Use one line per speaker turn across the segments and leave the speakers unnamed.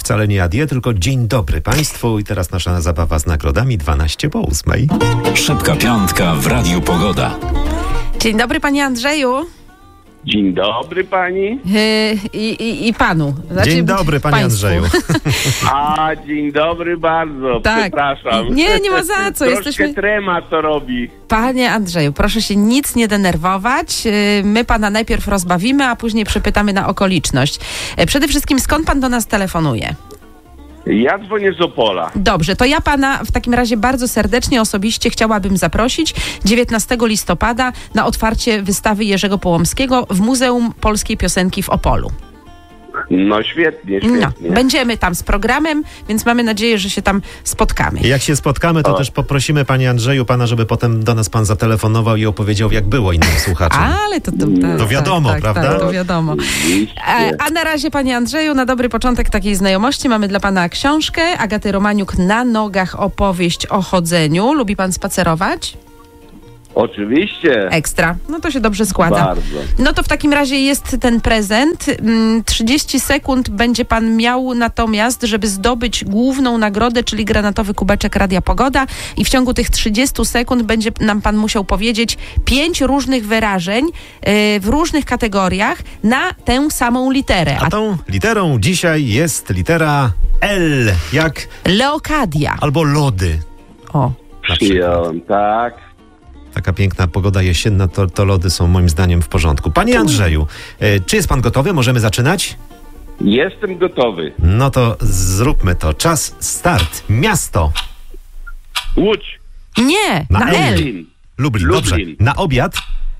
wcale nie adieu, tylko dzień dobry Państwu. I teraz nasza zabawa z nagrodami 12:08.
Szybka piątka w Radiu Pogoda.
Dzień dobry, panie Andrzeju.
Dzień dobry pani.
I panu. Znaczy,
Dzień dobry, panie
państwu.
Andrzeju.
A, dzień dobry bardzo.
Tak.
Przepraszam.
Nie ma za co.
Troszkę trema to robi.
Panie Andrzeju, proszę się nic nie denerwować. My pana najpierw rozbawimy, a później przepytamy na okoliczność. Przede wszystkim, skąd pan do nas telefonuje?
Ja dzwonię z Opola.
Dobrze, to ja pana w takim razie bardzo serdecznie, osobiście chciałabym zaprosić 19 listopada na otwarcie wystawy Jerzego Połomskiego w Muzeum Polskiej Piosenki w Opolu.
No świetnie.
No, będziemy tam z programem, więc mamy nadzieję, że się tam spotkamy.
Jak się spotkamy, to też poprosimy, panie Andrzeju, pana, żeby potem do nas pan zatelefonował i opowiedział, jak było innym słuchaczom.
Ale to
wiadomo, prawda?
Tak, to wiadomo. A na razie, panie Andrzeju, na dobry początek takiej znajomości mamy dla pana książkę Agaty Romaniuk "Na nogach. Opowieść o chodzeniu". Lubi pan spacerować?
Oczywiście.
Ekstra. No to się dobrze składa.
Bardzo.
No to w takim razie jest ten prezent. 30 sekund będzie pan miał natomiast, żeby zdobyć główną nagrodę, czyli granatowy kubeczek Radia Pogoda, i w ciągu tych 30 sekund będzie nam pan musiał powiedzieć 5 różnych wyrażeń w różnych kategoriach na tę samą literę.
A tą literą dzisiaj jest litera L, jak
Leokadia.
albo lody.
O.
Na przykład.
Przyjąłem, tak.
Taka piękna pogoda jesienna, to lody są moim zdaniem w porządku. Panie Andrzeju, czy jest pan gotowy? Możemy zaczynać?
Jestem gotowy.
No to zróbmy to. Czas, start. Miasto.
Łódź.
Nie, na L.
Lublin.
Lublin. Dobrze. Na obiad.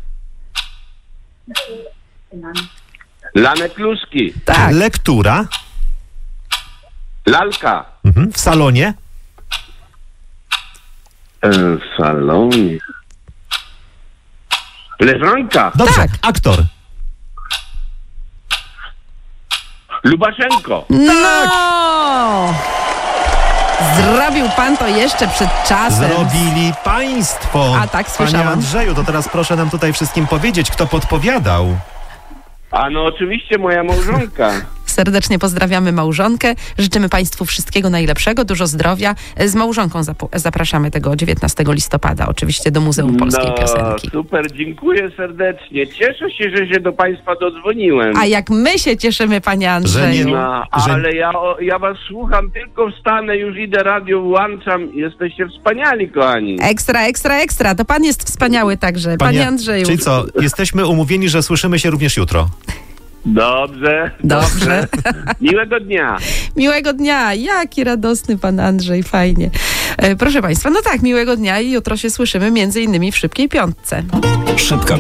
Lane kluski.
Tak.
Lektura.
Lalka.
W salonie.
W salonie. Leżanka.
Dobrze.
Tak.
Aktor.
Lubaszenko.
No! Zrobił pan to jeszcze przed czasem.
Zrobili państwo.
A tak,
Panie
słyszałam.
Andrzeju, to teraz proszę nam tutaj wszystkim powiedzieć, kto podpowiadał.
A no oczywiście moja małżonka.
Serdecznie pozdrawiamy małżonkę. Życzymy państwu wszystkiego najlepszego, dużo zdrowia. Z małżonką zapraszamy tego 19 listopada, oczywiście do Muzeum Polskiej Piosenki.
Super, dziękuję serdecznie. Cieszę się, że się do państwa dodzwoniłem.
A jak my się cieszymy, panie Andrzeju.
No, ale ja was słucham, tylko wstanę, już idę, radio włączam. Jesteście wspaniali, kochani.
Ekstra, ekstra, ekstra. To pan jest wspaniały także, panie Andrzeju.
Czyli co, jesteśmy umówieni, że słyszymy się również jutro.
Dobrze. Miłego dnia.
Miłego dnia. Jaki radosny pan Andrzej, fajnie. Proszę państwa, no tak, miłego dnia i jutro się słyszymy między innymi w Szybkiej Piątce.
Szybka